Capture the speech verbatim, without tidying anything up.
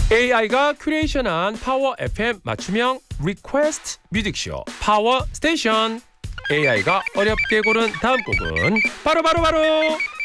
에이아이가 큐레이션한 파워 에프엠 맞춤형 리퀘스트 뮤직쇼 파워 스테이션. 에이아이가 어렵게 고른 다음 곡은 바로 바로 바로